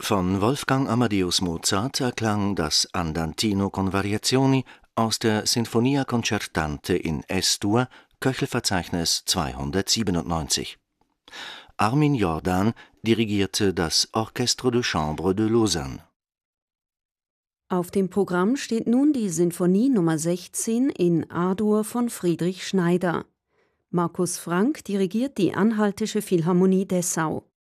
Von Wolfgang Amadeus Mozart erklang das Andantino con Variazioni aus der Sinfonia Concertante in S-Dur, Köchelverzeichnis 297. Armin Jordan dirigierte das Orchestre de Chambre de Lausanne. Auf dem Programm steht nun die Sinfonie Nr. 16 in A-Dur von Friedrich Schneider. Markus Frank dirigiert die Anhaltische Philharmonie Dessau.